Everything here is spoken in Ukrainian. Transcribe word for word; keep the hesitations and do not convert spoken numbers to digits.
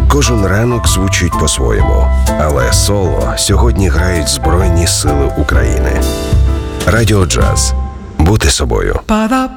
Кожен ранок звучить по-своєму, але соло сьогодні грають Збройні Сили України. Радіо Джаз. Бути собою. Па-да,